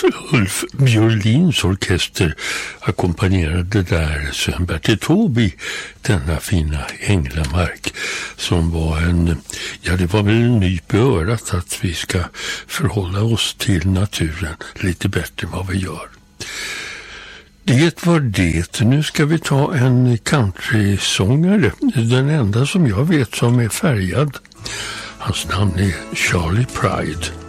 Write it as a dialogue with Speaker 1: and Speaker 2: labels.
Speaker 1: Ulf Björlins orkester ackompanjerade där Sven Bertil Taube, denna fina Änglamark, som var det var väl en nyp i örat att vi ska förhålla oss till naturen lite bättre än vad vi gör. Det var det. Nu ska vi ta en countrysångare, den enda som jag vet som är färgad. Hans namn är Charlie Pride.